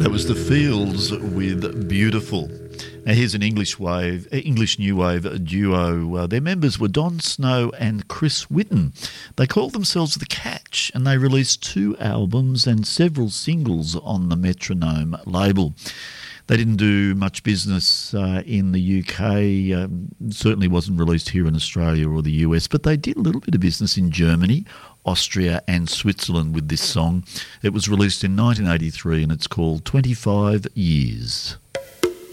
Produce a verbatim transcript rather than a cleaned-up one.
That was The Fields with Beautiful. Now here's an English wave, English new wave duo. Uh, their members were Don Snow and Chris Whitten. They called themselves The Catch, and they released two albums and several singles on the Metronome label. They didn't do much business uh, in the U K, um, certainly wasn't released here in Australia or the U S, but they did a little bit of business in Germany, Austria and Switzerland with this song. It was released in nineteen eighty-three and it's called twenty-five years.